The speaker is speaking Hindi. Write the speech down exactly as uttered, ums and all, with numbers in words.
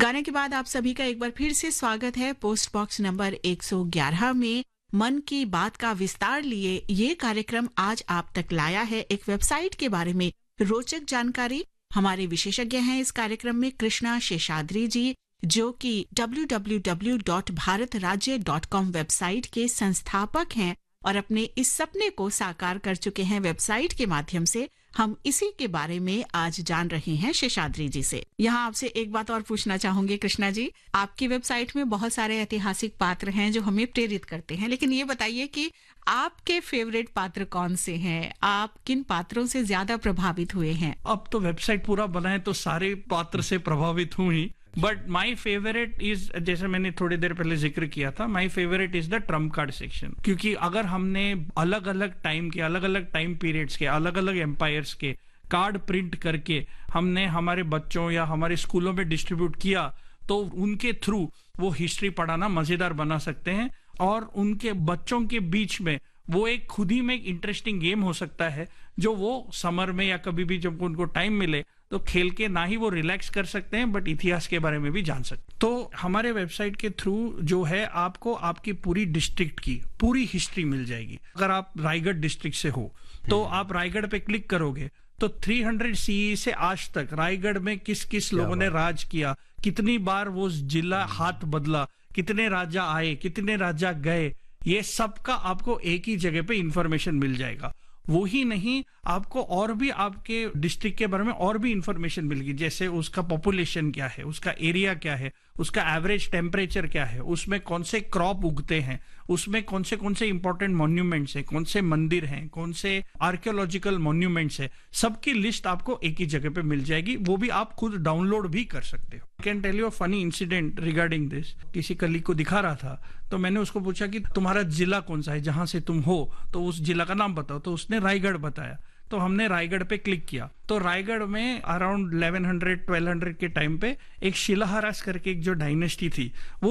गाने के बाद आप सभी का एक बार फिर से स्वागत है पोस्ट बॉक्स नंबर एक सौ ग्यारह में। मन की बात का विस्तार लिए ये कार्यक्रम आज आप तक लाया है एक वेबसाइट के बारे में रोचक जानकारी। हमारे विशेषज्ञ हैं इस कार्यक्रम में कृष्णा शेषाद्री जी, जो कि W W W dot Bharat राज्य डॉट कॉम वेबसाइट के संस्थापक हैं और अपने इस सपने को साकार कर चुके हैं वेबसाइट के माध्यम से। हम इसी के बारे में आज जान रहे हैं शेषाद्री जी से। यहाँ आपसे एक बात और पूछना चाहूंगी कृष्णा जी, आपकी वेबसाइट में बहुत सारे ऐतिहासिक पात्र हैं जो हमें प्रेरित करते हैं, लेकिन ये बताइए कि आपके फेवरेट पात्र कौन से हैं? आप किन पात्रों से ज्यादा प्रभावित हुए हैं? अब तो वेबसाइट पूरा बना है तो सारे पात्र से प्रभावित हूँ ही, बट माई फेवरेट इज, जैसे मैंने थोड़ी देर पहले जिक्र किया था, my favourite is the Trump card section. क्योंकि अगर हमने अलग अलग टाइम के, अलग अलग टाइम पीरियड्स के, अलग अलग एम्पायर्स के कार्ड प्रिंट करके हमने हमारे बच्चों या हमारे स्कूलों में डिस्ट्रीब्यूट किया, तो उनके थ्रू वो हिस्ट्री पढ़ाना मजेदार बना सकते हैं और उनके बच्चों के बीच में वो एक खुद ही में एक इंटरेस्टिंग गेम हो सकता है जो वो समर में या कभी भी जब उनको टाइम मिले तो खेल के ना ही वो रिलैक्स कर सकते हैं बट इतिहास के बारे में भी जान सकते हैं। तो हमारे वेबसाइट के थ्रू जो है आपको आपकी पूरी डिस्ट्रिक्ट की पूरी हिस्ट्री मिल जाएगी। अगर आप रायगढ़ डिस्ट्रिक्ट से हो तो आप रायगढ़ पे क्लिक करोगे तो तीन सौ सीई से आज तक रायगढ़ में किस किस लोगों ने राज किया, कितनी बार वो जिला हाथ बदला, कितने राजा आए, कितने राजा गए, ये सब का आपको एक ही जगह पे इंफॉर्मेशन मिल जाएगा। वो ही नहीं, आपको और भी आपके डिस्ट्रिक्ट के बारे में और भी इंफॉर्मेशन मिलेगी, जैसे उसका पॉपुलेशन क्या है, उसका एरिया क्या है, उसका एवरेज टेम्परेचर क्या है, उसमें कौन से क्रॉप उगते हैं, उसमें कौन से कौन से इंपॉर्टेंट मॉन्यूमेंट्स हैं, कौन से मंदिर हैं, कौन से आर्कियोलॉजिकल मॉन्यूमेंट्स हैं, सबकी लिस्ट आपको एक ही जगह पे मिल जाएगी। वो भी आप खुद डाउनलोड भी कर सकते हो। I can tell you a funny incident regarding this. किसी कलीग को दिखा रहा था तो मैंने उसको पूछा कि तुम्हारा जिला कौन सा है जहां से तुम हो, तो उस जिला का नाम बताओ, तो उसने रायगढ़ बताया। तो हमने रायगढ़ पे क्लिक किया तो रायगढ़ में अराउंड ग्यारह सौ बारह सौ के टाइम पे एक शिलाहारास करके एक जो डायनेस्टी थी वो